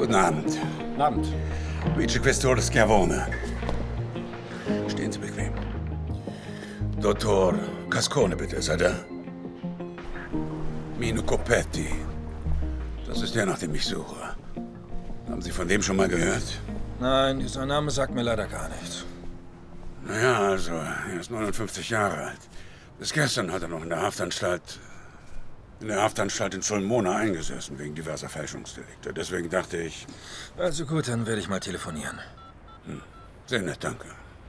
Guten Abend. Guten Abend. Vicequestore Schiavone. Stehen Sie bequem. Dottor Cascone, bitte, seid ihr? Mino Coppetti. Das ist der, nach dem ich suche. Haben Sie von dem schon mal gehört? Nein, dieser Name sagt mir leider gar nichts. Naja, also, er ist 59 Jahre alt. Bis gestern hat er noch in der Haftanstalt in Sulmona eingesessen, wegen diverser Fälschungsdelikte. Deswegen dachte ich... Also gut, dann werde ich mal telefonieren. Sehr nett, danke.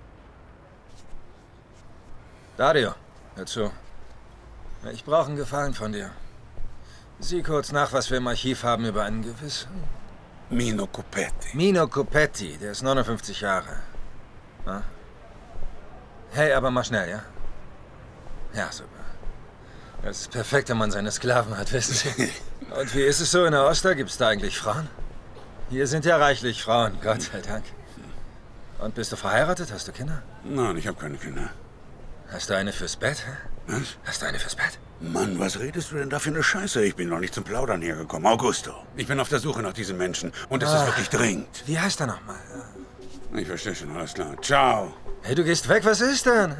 Dario, hör zu. Ich brauche einen Gefallen von dir. Sieh kurz nach, was wir im Archiv haben über einen gewissen... Mino Coppetti. Mino Coppetti, der ist 59 Jahre. Na? Hey, aber mal schnell, ja? Ja, super. Das ist perfekt, wenn man seine Sklaven hat, wissen Sie. Und wie ist es so in der Oster? Gibt es da eigentlich Frauen? Hier sind ja reichlich Frauen, Gott sei Dank. Und bist du verheiratet? Hast du Kinder? Nein, ich habe keine Kinder. Hast du eine fürs Bett? Was? Hast du eine fürs Bett? Mann, was redest du denn da für eine Scheiße? Ich bin noch nicht zum Plaudern hergekommen. Augusto, ich bin auf der Suche nach diesem Menschen. Und es ist wirklich dringend. Wie heißt er nochmal? Ich verstehe schon, alles klar. Ciao. Hey, du gehst weg, was ist denn?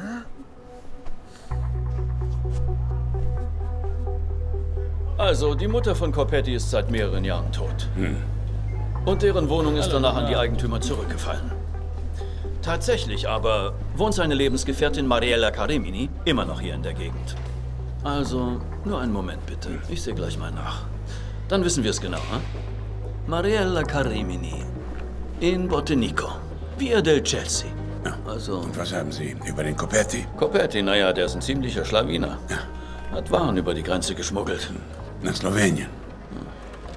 Also, die Mutter von Coppetti ist seit mehreren Jahren tot. Und deren Wohnung ist danach an die Eigentümer zurückgefallen. Tatsächlich aber wohnt seine Lebensgefährtin Mariella Caremini immer noch hier in der Gegend. Also, nur einen Moment bitte. Ich sehe gleich mal nach. Dann wissen wir es genau, hm? Mariella Caremini. In Bottenico. Via del Chelsea. Ja. Also... Und was haben Sie über den Coppetti? Coppetti, naja, der ist ein ziemlicher Schlawiner. Ja. Hat Waren über die Grenze geschmuggelt. Nach Slowenien.